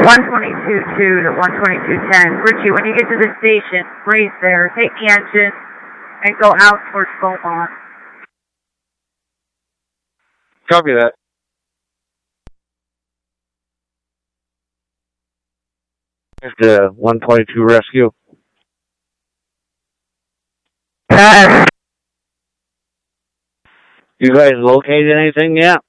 122.2 to 122.10. Richie, when you get to the station, race there, take the engine, and go out towards Beaumont. Copy that. It's the 122 rescue. You guys located anything yet?